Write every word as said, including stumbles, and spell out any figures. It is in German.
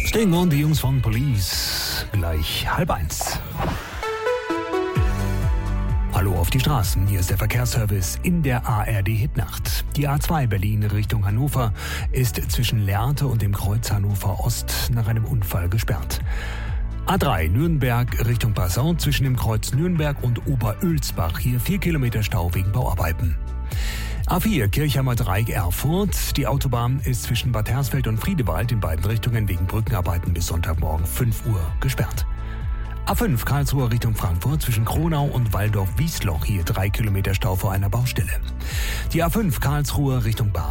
Stehen und die Jungs von Police. Gleich halb eins. Hallo auf die Straßen, hier ist der Verkehrsservice in der A R D-Hitnacht. Die A zwei Berlin Richtung Hannover ist zwischen Lehrte und dem Kreuz Hannover Ost nach einem Unfall gesperrt. A drei Nürnberg Richtung Passau zwischen dem Kreuz Nürnberg und Oberölsbach, hier vier Kilometer Stau wegen Bauarbeiten. A vier Kirchheimer Dreieck Erfurt. Die Autobahn ist zwischen Bad Hersfeld und Friedewald in beiden Richtungen wegen Brückenarbeiten bis Sonntagmorgen fünf Uhr gesperrt. A fünf Karlsruhe Richtung Frankfurt zwischen Kronau und Waldorf-Wiesloch, hier drei Kilometer Stau vor einer Baustelle. Die A fünf Karlsruhe Richtung Bahn